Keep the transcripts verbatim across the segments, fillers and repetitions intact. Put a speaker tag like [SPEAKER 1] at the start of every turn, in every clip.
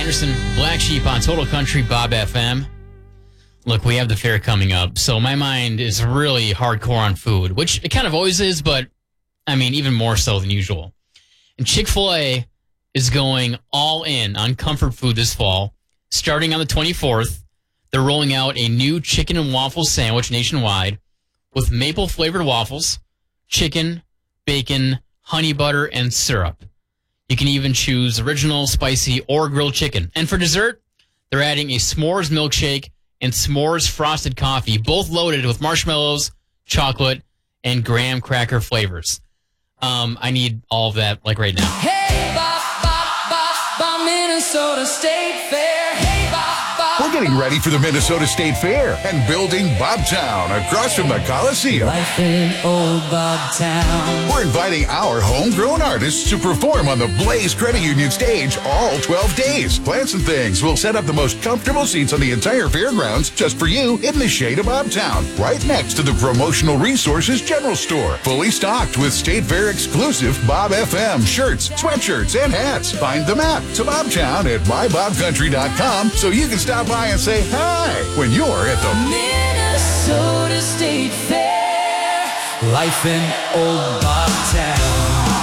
[SPEAKER 1] Anderson, Black Sheep on Total Country Bob F M. Look, we have the fair coming up, so my mind is really hardcore on food, which it kind of always is, but, I mean, even more so than usual. And Chick-fil-A is going all in on comfort food this fall. Starting on the twenty-fourth, they're rolling out a new chicken and waffle sandwich nationwide with maple-flavored waffles, chicken, bacon, honey butter, and syrup. You can even choose original, spicy, or grilled chicken. And for dessert, they're adding a s'mores milkshake and s'mores frosted coffee, both loaded with marshmallows, chocolate, and graham cracker flavors. Um, I need all of that, like, right now.
[SPEAKER 2] Hey, Bob, Bob, Bob, Bob, Minnesota State Fair. Hey, Bob, Bob.
[SPEAKER 3] We're getting ready for the Minnesota State Fair and building Bobtown across from the Coliseum.
[SPEAKER 2] Life in old Bobtown.
[SPEAKER 3] We're inviting our homegrown artists to perform on the Blaze Credit Union stage all twelve days. Plants and Things will set up the most comfortable seats on the entire fairgrounds just for you in the shade of Bobtown, right next to the Promotional Resources General Store. Fully stocked with State Fair exclusive Bob F M shirts, sweatshirts, and hats. Find the map to Bobtown at my bob country dot com so you can stop by and say hi when you're at the
[SPEAKER 2] Minnesota State Fair. Life in old Bobtown.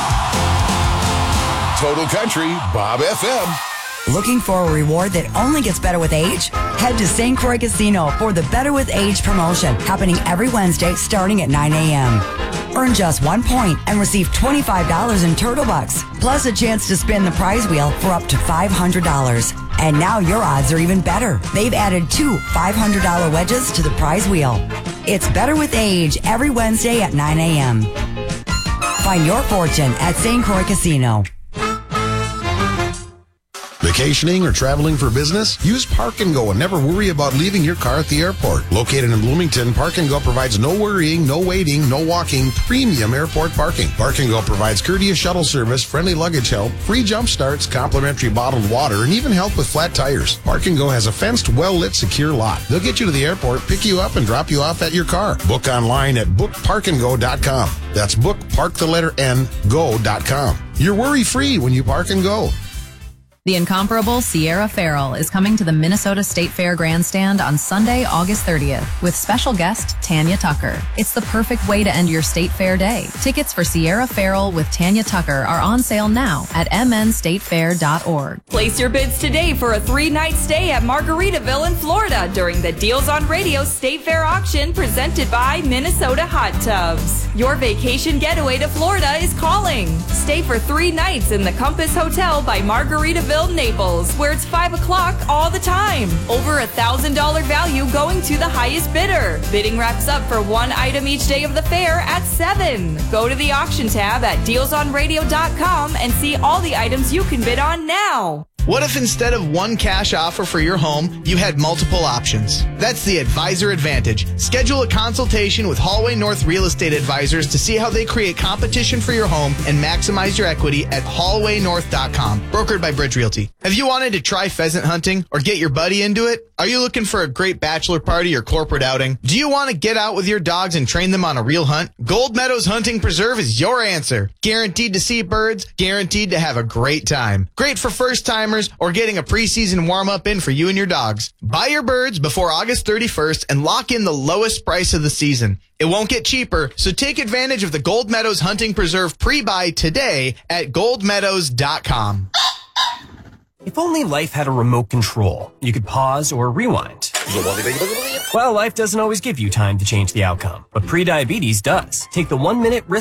[SPEAKER 3] Total Country Bob F M.
[SPEAKER 4] Looking for a reward that only gets better with age? Head to Saint Croix Casino for the Better with Age promotion, happening every Wednesday starting at nine a.m. Earn just one point and receive twenty-five dollars in Turtle Bucks, plus a chance to spin the prize wheel for up to five hundred dollars. And now your odds are even better. They've added two five hundred dollars wedges to the prize wheel. It's Better with Age every Wednesday at nine a.m. Find your fortune at Saint Croix Casino.
[SPEAKER 5] Vacationing or traveling for business? Use Park and Go and never worry about leaving your car at the airport. Located in Bloomington, Park and Go provides no worrying, no waiting, no walking, premium airport parking. Park and Go provides courteous shuttle service, friendly luggage help, free jump starts, complimentary bottled water, and even help with flat tires. Park and Go has a fenced, well-lit, secure lot. They'll get you to the airport, pick you up, and drop you off at your car. Book online at book park and go dot com. That's book, park the letter N, go dot com. You're worry-free when you Park and Go.
[SPEAKER 6] The incomparable Sierra Farrell is coming to the Minnesota State Fair Grandstand on Sunday, August thirtieth, with special guest Tanya Tucker. It's the perfect way to end your State Fair day. Tickets for Sierra Farrell with Tanya Tucker are on sale now at m n state fair dot org.
[SPEAKER 7] Place your bids today for a three-night stay at Margaritaville in Florida during the Deals on Radio State Fair auction presented by Minnesota Hot Tubs. Your vacation getaway to Florida is calling. Stay for three nights in the Compass Hotel by Margaritaville, Naples, where it's five o'clock all the time. Over a one thousand dollars value going to the highest bidder. Bidding wraps up for one item each day of the fair at seven. Go to the auction tab at deals on radio dot com and see all the items you can bid on now.
[SPEAKER 8] What if instead of one cash offer for your home, you had multiple options? That's the Advisor Advantage. Schedule a consultation with Hallway North Real Estate Advisors to see how they create competition for your home and maximize your equity at hallway north dot com. Brokered by Bridge Realty. Have you wanted to try pheasant hunting or get your buddy into it? Are you looking for a great bachelor party or corporate outing? Do you want to get out with your dogs and train them on a real hunt? Gold Meadows Hunting Preserve is your answer. Guaranteed to see birds, guaranteed to have a great time. Great for first-timers or getting a preseason warm-up in for you and your dogs. Buy your birds before August thirty-first and lock in the lowest price of the season. It won't get cheaper, so take advantage of the Gold Meadows Hunting Preserve pre-buy today at gold meadows dot com.
[SPEAKER 9] If only life had a remote control, you could pause or rewind. Well, life doesn't always give you time to change the outcome, but prediabetes does. Take the one-minute risk